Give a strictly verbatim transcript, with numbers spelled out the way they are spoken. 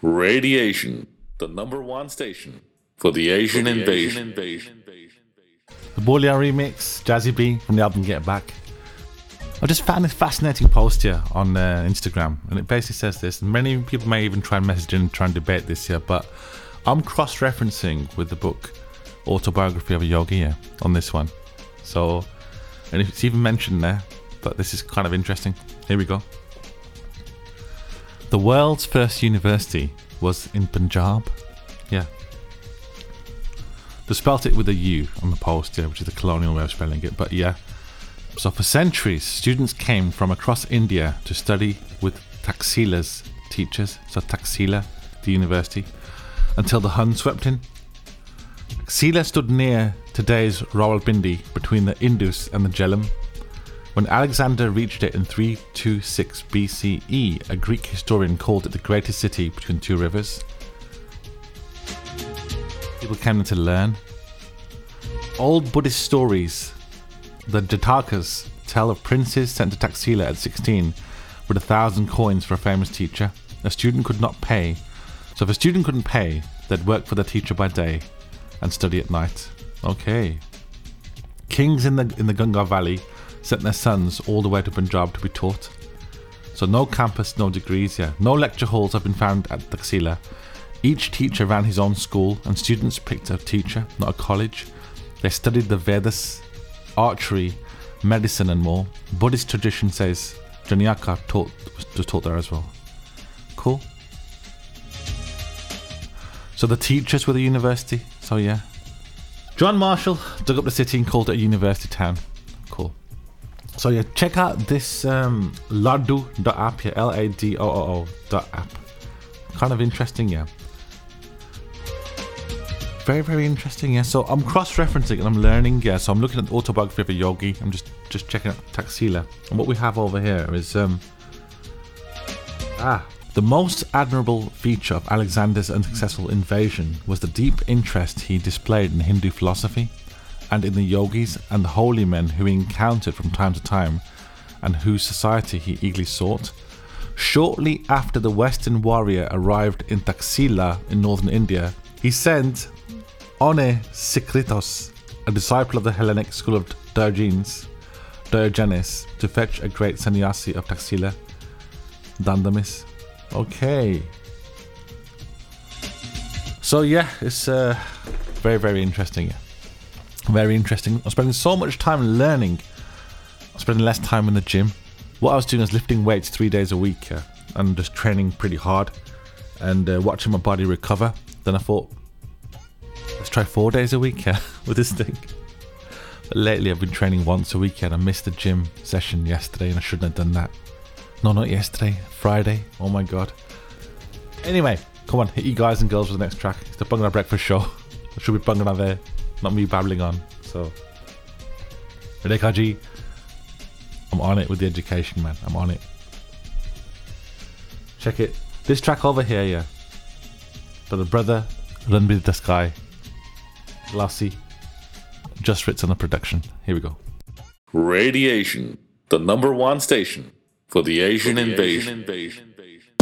Radiation, the number one station for the Asian, for the invasion. Asian invasion. The Boolean remix, Jazzy B from the album Get Back. I just found this fascinating post here on uh, Instagram, and it basically says this. Many people may even try and message in and try and debate this here, but I'm cross-referencing with the book Autobiography of a Yogi here on this one. So, and it's even mentioned there, but this is kind of interesting. Here we go. The world's first university was in Punjab. Yeah. They spelt it with a U on the post, yeah, which is the colonial way of spelling it, but yeah. So for centuries, students came from across India to study with Taxila's teachers, so Taxila, the university, until the Hun swept in. Taxila stood near today's Rawalpindi, between the Indus and the Jhelum. When Alexander reached it in three twenty-six B C E, a Greek historian called it the greatest city between two rivers. People came in to learn. Old Buddhist stories, the Jatakas, tell of princes sent to Taxila at sixteen with a thousand coins for a famous teacher. A student could not pay, so if a student couldn't pay, they'd work for the teacher by day and study at night. Okay. Kings in the in the Ganga Valley sent their sons all the way to Punjab to be taught. So no campus, no degrees, yeah. No lecture halls have been found at Taxila. Each teacher ran his own school, and students picked a teacher, not a college. They studied the Vedas, archery, medicine and more. Buddhist tradition says Janyaka taught, was taught there as well. Cool. So the teachers were the university, so yeah. John Marshall dug up the city and called it a university town. Cool. So yeah, check out this um, ladoo dot app, yeah, L A D O O O dot app. Kind of interesting, yeah. Very, very interesting, yeah. So I'm cross-referencing and I'm learning, yeah. So I'm looking at the Autobiography of a Yogi. I'm just, just checking out Taxila. And what we have over here is... um Ah, the most admirable feature of Alexander's unsuccessful invasion was the deep interest he displayed in Hindu philosophy and in the yogis and the holy men who he encountered from time to time and whose society he eagerly sought. Shortly after the Western warrior arrived in Taxila in northern India, he sent One Sikritos, a disciple of the Hellenic school of Diogenes, Diogenes, to fetch a great sannyasi of Taxila, Dandamis. Okay. So yeah, it's uh, very, very interesting. Yeah. Very interesting. I'm spending so much time learning. I'm spending less time in the gym. What I was doing is lifting weights three days a week uh, and just training pretty hard and uh, watching my body recover. Then I thought, let's try four days a week uh, with this thing. But lately I've been training once a week and I missed the gym session yesterday and I shouldn't have done that. No, not yesterday. Friday. Oh my god. Anyway, come on, hit you guys and girls for the next track. It's the Bangla Breakfast Show. I should be Bangla there, not me babbling on. So, Redeka Ji, I'm on it with the education, man. I'm on it. Check it. This track over here, yeah. For the brother, Ranbir Daskai, Lassie, Just Ritz on the production. Here we go. Radiation, the number one station for the Asian, for the invasion. Asian invasion.